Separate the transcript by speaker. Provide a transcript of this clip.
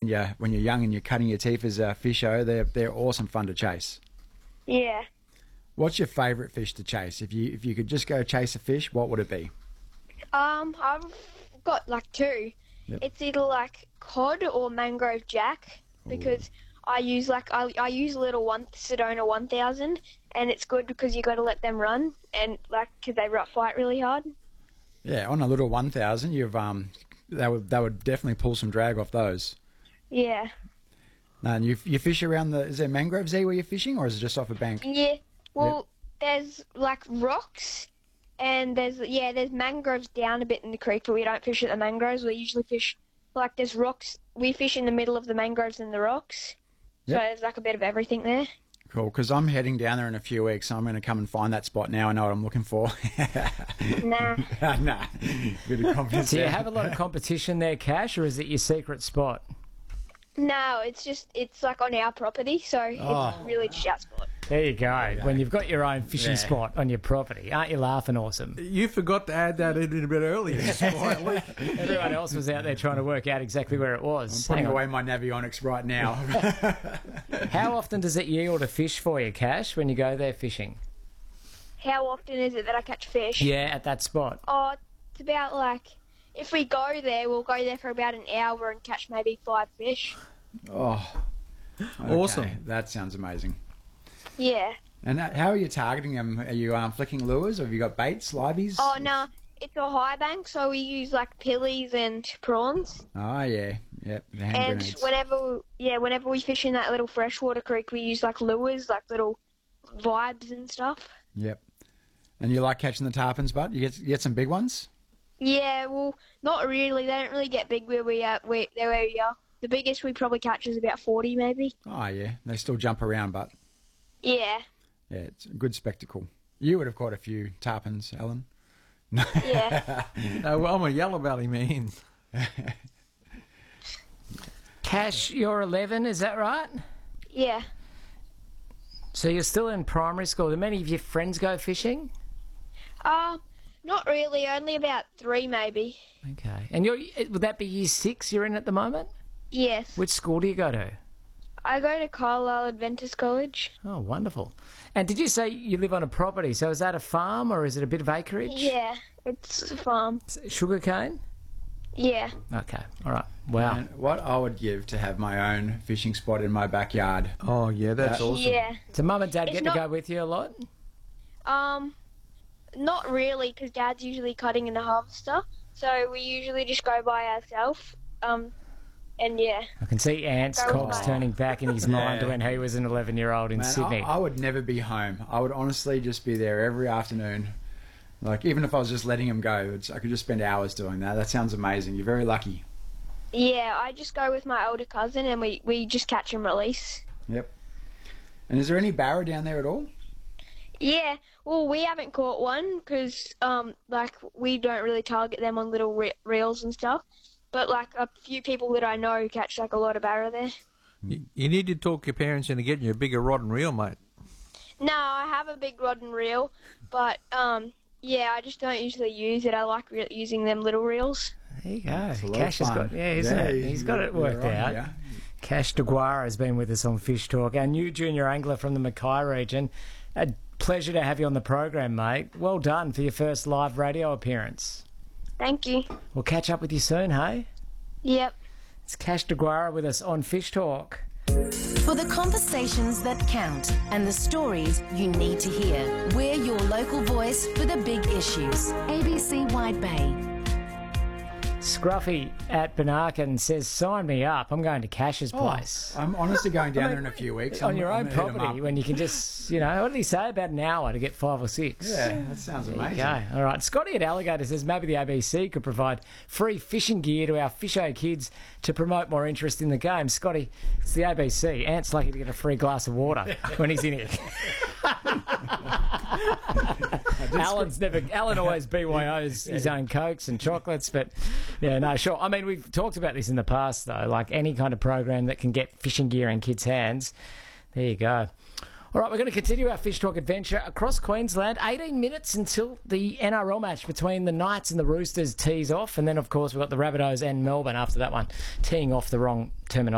Speaker 1: when you're young and you're cutting your teeth as a fisho, they're awesome fun to chase.
Speaker 2: Yeah.
Speaker 1: What's your favourite fish to chase? If you could just go chase a fish, what would it be?
Speaker 2: I've got like two.
Speaker 1: Yep.
Speaker 2: It's either like cod or mangrove jack because I use I use a little Sedona 1000, and it's good because you got to let them run and because they fight really hard.
Speaker 1: Yeah, on a little 1000, you've they would definitely pull some drag off those.
Speaker 2: Yeah.
Speaker 1: And you fish around is there mangroves there where you're fishing, or is it just off a bank?
Speaker 2: Yeah. Well, there's like rocks, and there's mangroves down a bit in the creek, but we don't fish at the mangroves. We usually fish there's rocks. We fish in the middle of the mangroves and the rocks.
Speaker 1: Yep.
Speaker 2: So there's like a bit of everything there.
Speaker 1: Cool, because I'm heading down there in a few weeks, so I'm going to come and find that spot now. I know what I'm looking for.
Speaker 2: Nah.
Speaker 1: Nah. Bit of confidence.
Speaker 3: Do you
Speaker 1: there.
Speaker 3: have a lot of competition there, Cash, or is it your secret spot?
Speaker 2: No, it's like on our property, so it's really just our spot.
Speaker 3: There you go. When you've got your own fishing spot on your property. Aren't you laughing awesome?
Speaker 4: You forgot to add that in a bit earlier.
Speaker 3: Everyone else was out there trying to work out exactly where it was.
Speaker 1: I'm putting away my Navionics right now.
Speaker 3: How often does it yield a fish for you, Cash, when you go there fishing?
Speaker 2: How often is it that I catch fish?
Speaker 3: Yeah, at that spot.
Speaker 2: Oh, it's about if we go there, we'll go there for about an hour and catch maybe 5 fish.
Speaker 1: Okay.
Speaker 4: Awesome.
Speaker 1: That sounds amazing.
Speaker 2: Yeah.
Speaker 1: And how are you targeting them? Are you flicking lures, or have you got baits, liveys?
Speaker 2: Oh, no, it's a high bank, so we use pillies and prawns.
Speaker 1: Oh, yeah. Yep. Hand
Speaker 2: And
Speaker 1: grenades.
Speaker 2: whenever we fish in that little freshwater creek, we use lures, little vibes and stuff.
Speaker 1: Yep. And you like catching the tarpons, bud? You get some big ones?
Speaker 2: Yeah, well, not really. They don't really get big where we are. The biggest we probably catch is about 40, maybe.
Speaker 1: Oh, yeah. They still jump around, but
Speaker 2: Yeah.
Speaker 1: yeah, it's a good spectacle. You would have caught a few tarpons, Alan.
Speaker 2: Yeah.
Speaker 4: Well, I'm a yellow belly man.
Speaker 3: Cash, you're 11, is that right?
Speaker 2: Yeah.
Speaker 3: So you're still in primary school. Do many of your friends go fishing?
Speaker 2: Not really. Only about 3, maybe.
Speaker 3: Okay. And would that be year 6 you're in at the moment?
Speaker 2: Yes.
Speaker 3: Which school do you go to?
Speaker 2: I go to Carlisle Adventist College.
Speaker 3: Oh, wonderful. And did you say you live on a property? So is that a farm or is it a bit of acreage?
Speaker 2: Yeah, it's a farm.
Speaker 3: Sugarcane?
Speaker 2: Yeah.
Speaker 3: Okay. All right. Wow.
Speaker 1: And what I would give to have my own fishing spot in my backyard.
Speaker 4: Oh, yeah, that's awesome.
Speaker 2: Yeah.
Speaker 3: So Mum and Dad
Speaker 2: It's
Speaker 3: get to go with you a lot?
Speaker 2: Not really, because Dad's usually cutting in the harvester. So we usually just go by ourselves. And yeah.
Speaker 3: I can see Ant's
Speaker 2: Go with
Speaker 3: cogs
Speaker 2: Mum.
Speaker 3: turning back in his mind to when he was an 11-year-old in
Speaker 1: Man,
Speaker 3: Sydney.
Speaker 1: I would never be home. I would honestly just be there every afternoon. Even if I was just letting him go, I could just spend hours doing that. That sounds amazing. You're very lucky.
Speaker 2: Yeah, I just go with my older cousin and we just catch and release.
Speaker 1: Yep. And is there any barra down there at all?
Speaker 2: Yeah, well, we haven't caught one because, we don't really target them on little reels and stuff. But, a few people that I know catch, a lot of barra there.
Speaker 4: You need to talk your parents into getting you a bigger rod and reel, mate.
Speaker 2: No, I have a big rod and reel, but, I just don't usually use it. I like using them little reels.
Speaker 3: There you go.
Speaker 1: It's a lot
Speaker 3: Cash
Speaker 1: of
Speaker 3: has
Speaker 1: fun.
Speaker 3: got, isn't it? He's got it worked
Speaker 1: you're right,
Speaker 3: out.
Speaker 1: yeah.
Speaker 3: Cash DeGuara has been with us on Fish Talk, our new junior angler from the Mackay region. A pleasure to have you on the program, mate. Well done for your first live radio appearance.
Speaker 2: Thank you.
Speaker 3: We'll catch up with you soon, hey?
Speaker 2: Yep.
Speaker 3: It's Cash DeGuara with us on Fish Talk.
Speaker 5: For the conversations that count and the stories you need to hear, we're your local voice for the big issues. ABC Wide Bay.
Speaker 3: Scruffy at Benarkin says, sign me up. I'm going to Cash's place.
Speaker 1: I'm honestly going down there in a few weeks.
Speaker 3: On your
Speaker 1: I'm
Speaker 3: own
Speaker 1: gonna hit 'em
Speaker 3: property
Speaker 1: up.
Speaker 3: when you can just, what did he say? About an hour to get 5 or 6.
Speaker 1: Yeah, that sounds amazing.
Speaker 3: Okay, all right. Scotty at Alligator says maybe the ABC could provide free fishing gear to our fisho kids to promote more interest in the game. Scotty, it's the ABC. Ant's lucky to get a free glass of water when he's in it. Alan always BYOs his own Cokes and chocolates, but yeah, no, sure. I mean, we've talked about this in the past, though, any kind of program that can get fishing gear in kids' hands. There you go. All right, we're going to continue our Fish Talk adventure across Queensland. 18 minutes until the NRL match between the Knights and the Roosters tees off. And then, of course, we've got the Rabbitohs and Melbourne after that one teeing off the wrong terminology.